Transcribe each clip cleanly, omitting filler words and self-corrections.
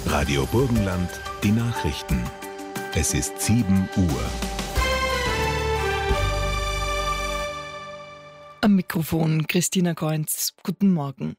Radio Burgenland, die Nachrichten. Es ist 7 Uhr. Am Mikrofon Christina Kreunz. Guten Morgen.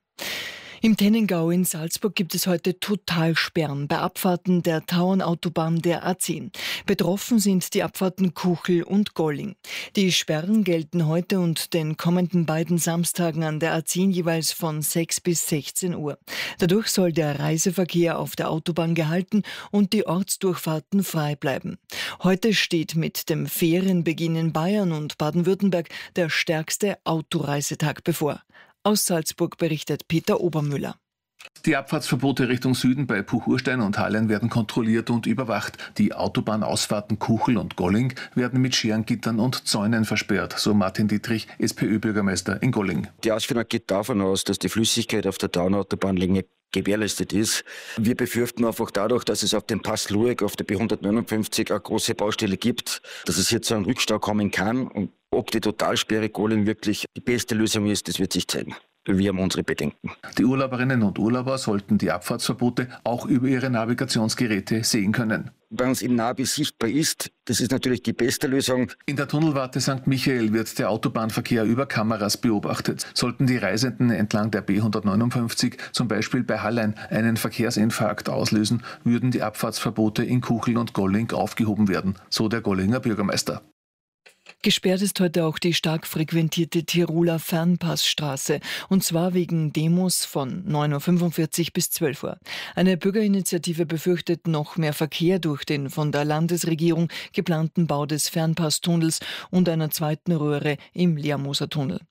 Im Tennengau in Salzburg gibt es heute Totalsperren bei Abfahrten der Tauernautobahn der A10. Betroffen sind die Abfahrten Kuchel und Golling. Die Sperren gelten heute und den kommenden beiden Samstagen an der A10 jeweils von 6 bis 16 Uhr. Dadurch soll der Reiseverkehr auf der Autobahn gehalten und die Ortsdurchfahrten frei bleiben. Heute steht mit dem Ferienbeginn in Bayern und Baden-Württemberg der stärkste Autoreisetag bevor. Aus Salzburg berichtet Peter Obermüller. Die Abfahrtsverbote Richtung Süden bei Puchurstein und Hallein werden kontrolliert und überwacht. Die Autobahnausfahrten Kuchel und Golling werden mit Scherengittern und Zäunen versperrt, so Martin Dietrich, SPÖ-Bürgermeister in Golling. Die Ausführung geht davon aus, dass die Flüssigkeit auf der Tauernautobahnlinie gewährleistet ist. Wir befürchten einfach dadurch, dass es auf dem Pass Lueg auf der B159 eine große Baustelle gibt, dass es hier zu einem Rückstau kommen kann. Und ob die Totalsperre Golling wirklich die beste Lösung ist, das wird sich zeigen. Wir haben unsere Bedenken. Die Urlauberinnen und Urlauber sollten die Abfahrtsverbote auch über ihre Navigationsgeräte sehen können. Bei uns im Navi sichtbar ist, das ist natürlich die beste Lösung. In der Tunnelwarte St. Michael wird der Autobahnverkehr über Kameras beobachtet. Sollten die Reisenden entlang der B159 zum Beispiel bei Hallein einen Verkehrsinfarkt auslösen, würden die Abfahrtsverbote in Kuchel und Golling aufgehoben werden, so der Gollinger Bürgermeister. Gesperrt ist heute auch die stark frequentierte Tiroler Fernpassstraße, und zwar wegen Demos von 9.45 Uhr bis 12 Uhr. Eine Bürgerinitiative befürchtet noch mehr Verkehr durch den von der Landesregierung geplanten Bau des Fernpasstunnels und einer zweiten Röhre im Leermoser Tunnel.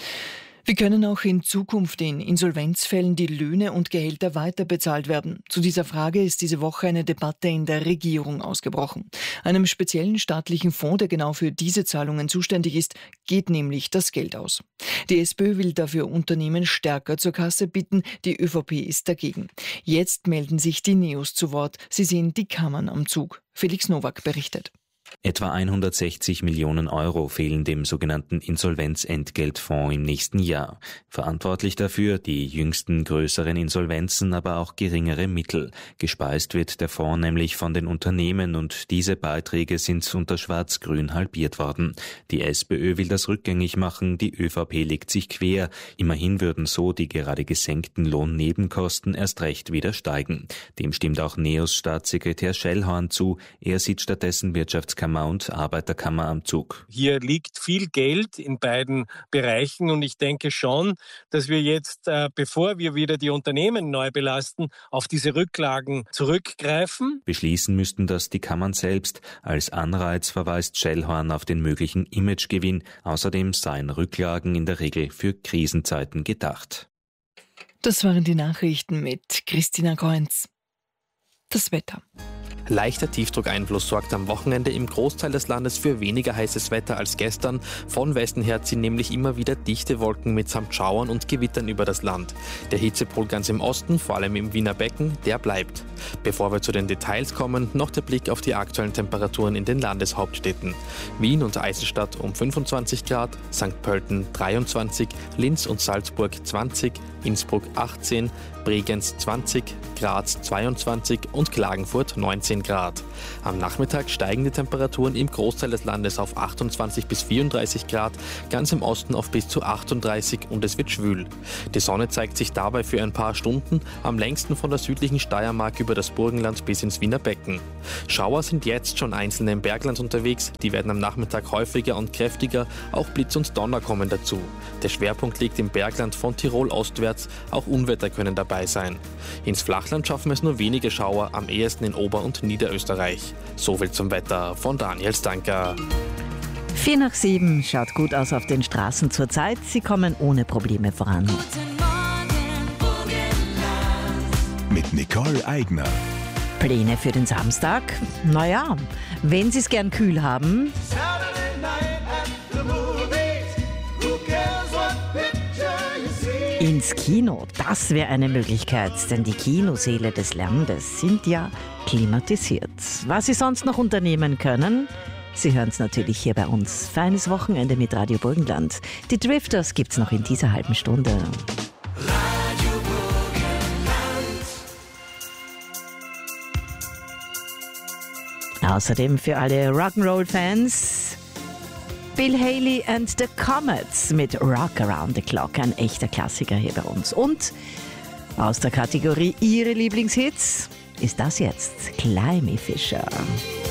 Wie können auch in Zukunft in Insolvenzfällen die Löhne und Gehälter weiter bezahlt werden? Zu dieser Frage ist diese Woche eine Debatte in der Regierung ausgebrochen. Einem speziellen staatlichen Fonds, der genau für diese Zahlungen zuständig ist, geht nämlich das Geld aus. Die SPÖ will dafür Unternehmen stärker zur Kasse bitten, die ÖVP ist dagegen. Jetzt melden sich die Neos zu Wort. Sie sehen die Kammern am Zug. Felix Nowak berichtet. Etwa 160 Millionen Euro fehlen dem sogenannten Insolvenzentgeltfonds im nächsten Jahr. Verantwortlich dafür die jüngsten größeren Insolvenzen, aber auch geringere Mittel. Gespeist wird der Fonds nämlich von den Unternehmen und diese Beiträge sind unter Schwarz-Grün halbiert worden. Die SPÖ will das rückgängig machen, die ÖVP legt sich quer. Immerhin würden so die gerade gesenkten Lohnnebenkosten erst recht wieder steigen. Dem stimmt auch Neos Staatssekretär Schellhorn zu. Er sieht stattdessen Wirtschaftskammer und Arbeiterkammer am Zug. Hier liegt viel Geld in beiden Bereichen und ich denke schon, dass wir jetzt, bevor wir wieder die Unternehmen neu belasten, auf diese Rücklagen zurückgreifen. Beschließen müssten das die Kammern selbst. Als Anreiz verweist Schellhorn auf den möglichen Imagegewinn. Außerdem seien Rücklagen in der Regel für Krisenzeiten gedacht. Das waren die Nachrichten mit Christina Kreunz. Das Wetter. Leichter Tiefdruckeinfluss sorgt am Wochenende im Großteil des Landes für weniger heißes Wetter als gestern. Von Westen her ziehen nämlich immer wieder dichte Wolken mitsamt Schauern und Gewittern über das Land. Der Hitzepol ganz im Osten, vor allem im Wiener Becken, der bleibt. Bevor wir zu den Details kommen, noch der Blick auf die aktuellen Temperaturen in den Landeshauptstädten. Wien und Eisenstadt um 25 Grad, St. Pölten 23, Linz und Salzburg 20, Innsbruck 18, Bregenz 20, Graz 22 und Klagenfurt 19 Grad. Am Nachmittag steigen die Temperaturen im Großteil des Landes auf 28 bis 34 Grad, ganz im Osten auf bis zu 38 und es wird schwül. Die Sonne zeigt sich dabei für ein paar Stunden, am längsten von der südlichen Steiermark über das Burgenland bis ins Wiener Becken. Schauer sind jetzt schon einzelne im Bergland unterwegs, die werden am Nachmittag häufiger und kräftiger, auch Blitz und Donner kommen dazu. Der Schwerpunkt liegt im Bergland von Tirol ostwärts, auch Unwetter können dabei sein. Ins Flachland schaffen es nur wenige Schauer, am ehesten in Ober- und Niederösterreich. Soviel zum Wetter von Daniel Stanker. 6:04 schaut gut aus auf den Straßen zurzeit. Sie kommen ohne Probleme voran. Guten Morgen, Burgenland. Mit Nicole Eigner. Pläne für den Samstag? Naja, wenn Sie es gern kühl haben. Ins Kino, das wäre eine Möglichkeit, denn die Kinosäle des Landes sind ja klimatisiert. Was Sie sonst noch unternehmen können? Sie hören es natürlich hier bei uns. Feines Wochenende mit Radio Burgenland. Die Drifters gibt's noch in dieser halben Stunde. Radio Burgenland. Außerdem für alle Rock'n'Roll-Fans Bill Haley and the Comets mit Rock Around the Clock, ein echter Klassiker hier bei uns. Und aus der Kategorie Ihre Lieblingshits ist das jetzt Climby Fisher.